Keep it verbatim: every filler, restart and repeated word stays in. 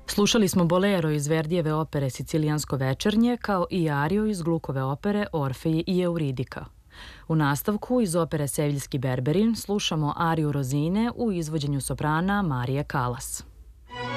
Slušali smo bolero iz Verdijeve opere Sicilijansko večernje, kao i ariju iz Glukove opere Orfej i Euridika. U nastavku iz opere Seviljski Berberin slušamo ariju Rozine u izvođenju soprana Marije Kalas.